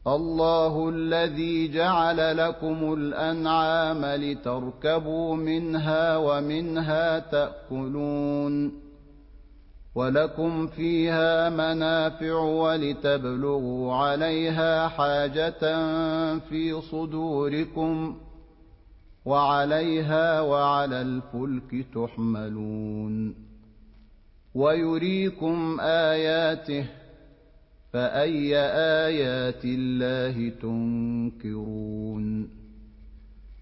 الله الذي جعل لكم الأنعام لتركبوا منها ومنها تأكلون ولكم فيها منافع ولتبلغوا عليها حاجة في صدوركم وعليها وعلى الفلك تحملون ويريكم آياته فأي آيات الله تنكرون